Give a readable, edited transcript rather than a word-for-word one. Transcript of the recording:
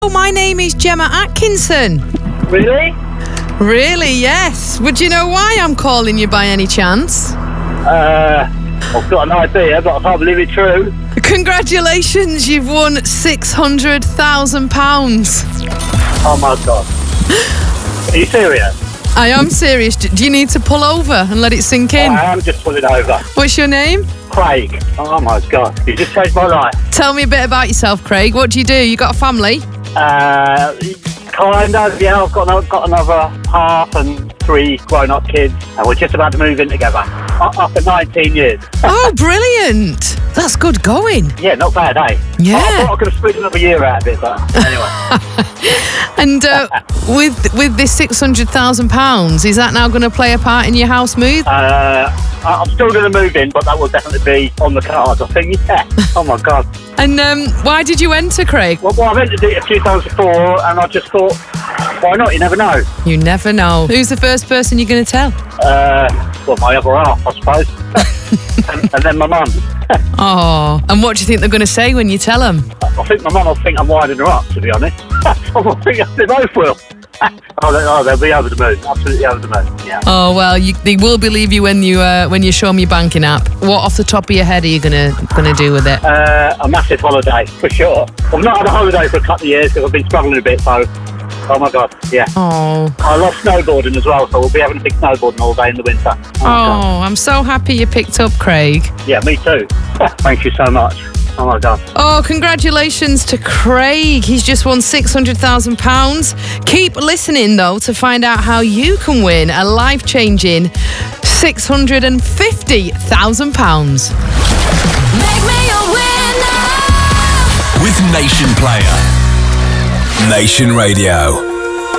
My name is Gemma Atkinson. Really? Really, yes. Would you know why I'm calling you by any chance? I've got an idea, but I can't believe it's true. Congratulations, you've won £600,000. Oh my God. Are you serious? I am serious. Do you need to pull over and let it sink in? I am just pulling over. What's your name? Craig. Oh my God. You just changed my life. Tell me a bit about yourself, Craig. What do? You got a family? Kind of, yeah. I've got another half and 3 grown-up kids, and we're just about to move in together. After 19 years. Oh, brilliant. That's good going. Yeah, not bad, eh? Yeah. I thought I could have squeezed another year out of it, but anyway. And with this £600,000, is that now going to play a part in your house move? I'm still going to move in, but that will definitely be on the cards, I think, yeah. Oh my God. And why did you enter, Craig? Well, I've entered it a few times before, and I just thought, why not? You never know. You never know. Who's the first person you're going to tell? Well, my other half, I suppose. and then my mum. Oh, and what do you think they're going to say when you tell them? I think my mum will think I'm winding her up, to be honest. I think they both will. They'll be over the moon. Absolutely over the moon, yeah. Oh, well, they will believe you when you show them your banking app. What, off the top of your head, are you gonna do with it? A massive holiday, for sure. I've not had a holiday for a couple of years because I've been struggling a bit, so... Oh, my God, yeah. Oh. I love snowboarding as well, so we'll be having a big snowboarding all day in the winter. Oh, I'm so happy you picked up, Craig. Yeah, me too. Thank you so much. Oh, my God. Oh, congratulations to Craig. He's just won £600,000. Keep listening, though, to find out how you can win a life-changing £650,000. Make me a winner with Nation Player. Nation Radio.